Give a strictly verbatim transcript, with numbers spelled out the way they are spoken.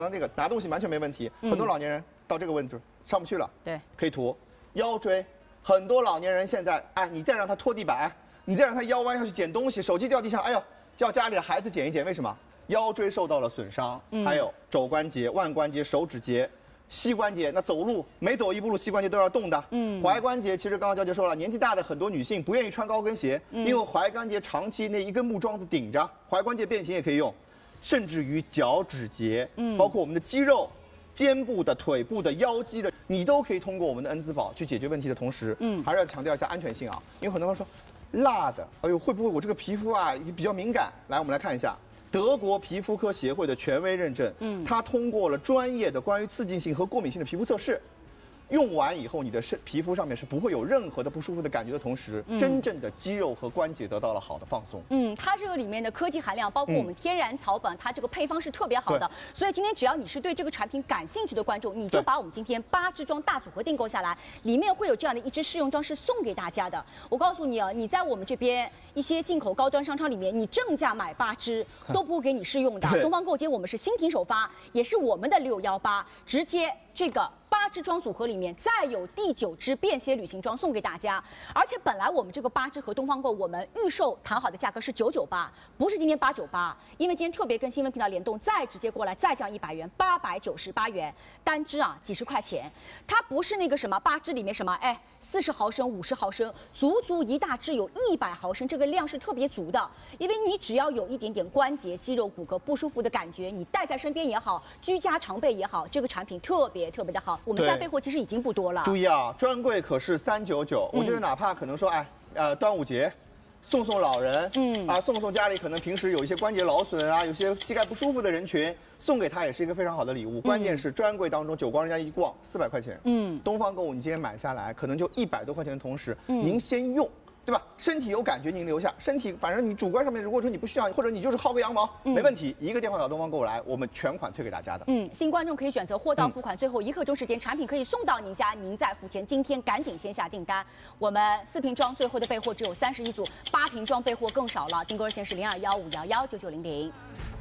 那个拿东西完全没问题，很多老年人到这个位置上不去了， 对， 可以涂腰椎。很多老年人现在，哎，你再让他拖地板，你再让他腰弯下去捡东西，手机掉地上，哎呦，叫家里的孩子捡一捡，为什么？腰椎受到了损伤， 嗯、 还有肘关节、腕关节、手指节。 膝关节，那走路每走一步路，膝关节都要动的。嗯，踝关节，其实刚刚娇姐说了，年纪大的很多女性不愿意穿高跟鞋，嗯、因为踝关节长期那一根木桩子顶着，踝关节变形也可以用，甚至于脚趾节，嗯，包括我们的肌肉、肩部的、腿部的、腰肌的，你都可以通过我们的恩滋宝去解决问题的同时，嗯，还是要强调一下安全性啊，因为很多人说，辣的，哎呦，会不会我这个皮肤啊比较敏感？来，我们来看一下。 德国皮肤科协会的权威认证，嗯，它通过了专业的关于刺激性和过敏性的皮肤测试，用完以后，你的身皮肤上面是不会有任何的不舒服的感觉的同时，嗯、真正的肌肉和关节得到了好的放松。 嗯，它这个里面的科技含量，包括我们天然草本，嗯、它这个配方是特别好的。所以今天只要你是对这个产品感兴趣的观众，你就把我们今天八支装大组合订购下来，里面会有这样的一支试用装是送给大家的。我告诉你啊，你在我们这边一些进口高端商场里面，你正价买八支都不给你试用的。东方购今天我们是新品首发，也是我们的六幺八，直接这个。 八支装组合里面再有第九支便携旅行装送给大家，而且本来我们这个八支和东方购我们预售谈好的价格是九九八，不是今天八九八，因为今天特别跟新闻频道联动，再直接过来再降一百元，八百九十八元单支啊，几十块钱，它不是那个什么八支里面什么哎四十毫升、五十毫升，足足一大支有一百毫升，这个量是特别足的，因为你只要有一点点关节、肌肉、骨骼不舒服的感觉，你带在身边也好，居家常备也好，这个产品特别特别的好。 我们现在备货其实已经不多了。 注意啊，专柜可是三九九。我觉得哪怕可能说，哎，呃，端午节送送老人，嗯啊，送送家里可能平时有一些关节劳损啊，有些膝盖不舒服的人群，送给他也是一个非常好的礼物。嗯、关键是专柜当中，久光人家一逛四百块钱，嗯，东方购物你今天买下来可能就一百多块钱的同时，嗯、您先用。 对吧？身体有感觉您留下，身体反正你主观上面，如果说你不需要，或者你就是薅个羊毛，嗯、没问题，一个电话到东方购物来，我们全款退给大家的。 嗯，新观众可以选择货到付款，嗯、最后一刻钟时间，产品可以送到您家，您再付钱。今天赶紧先下订单。我们四瓶装最后的备货只有三十一组，八瓶装备货更少了，订购热线是零二幺五幺幺九九零零。